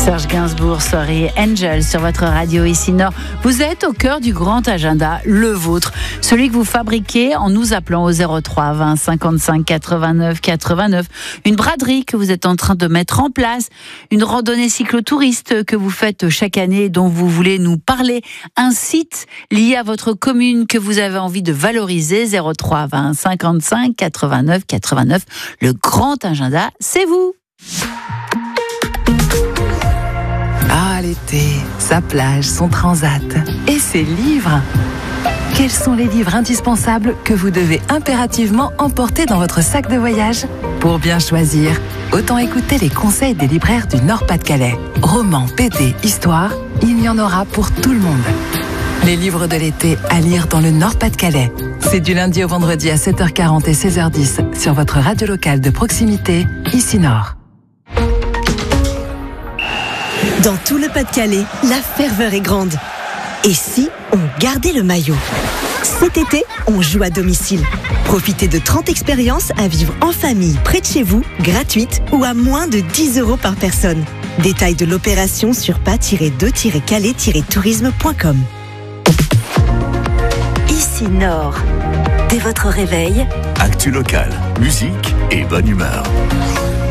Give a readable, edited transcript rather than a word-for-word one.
Serge Gainsbourg, Sorry Angel sur votre radio ici Nord. Vous êtes au cœur du grand agenda, le vôtre, celui que vous fabriquez en nous appelant au 03 20 55 89 89. Une braderie que vous êtes en train de mettre en place, une randonnée cyclotouriste que vous faites chaque année dont vous voulez nous parler, un site lié à votre commune que vous avez envie de valoriser, 03 20 55 89 89. Le grand agenda, c'est vous. Ah, l'été, sa plage, son transat et ses livres. Quels sont les livres indispensables que vous devez impérativement emporter dans votre sac de voyage? Pour bien choisir, autant écouter les conseils des libraires du Nord-Pas-de-Calais. Romans, BD, histoire, il y en aura pour tout le monde. Les livres de l'été à lire dans le Nord-Pas-de-Calais. C'est du lundi au vendredi à 7h40 et 16h10 sur votre radio locale de proximité, ici Nord. Dans tout le Pas-de-Calais, la ferveur est grande. Et si on gardait le maillot? Cet été, on joue à domicile. Profitez de 30 expériences à vivre en famille près de chez vous, gratuites ou à moins de 10 € par personne. Détails de l'opération sur pas-de-calais-tourisme.com. Ici Nord. Dès votre réveil, actu local, musique et bonne humeur.